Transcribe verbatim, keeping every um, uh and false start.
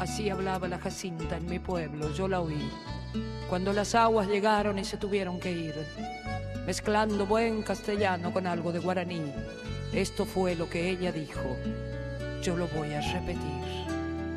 Así hablaba la Jacinta en mi pueblo, yo la oí. Cuando las aguas llegaron y se tuvieron que ir, mezclando buen castellano con algo de guaraní, esto fue lo que ella dijo. Yo lo voy a repetir.